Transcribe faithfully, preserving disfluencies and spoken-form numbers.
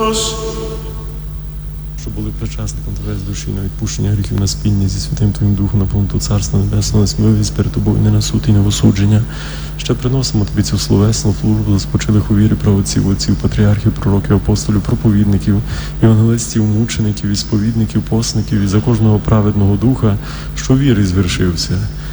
що були причасником Твоєї душі на відпущення гріхів, на спільні зі Святим Твоїм Духом, на повноту Царства Небесного, на сміливість перед Тобою, не на суд і не в осудження. Ще приносимо Тобі цю словесну службу за спочилих у вірі правоців, отців, патріархів, пророків, апостолів, проповідників, євангелистів, мучеників, ісповідників, посників і за кожного праведного духа, що віри звершився.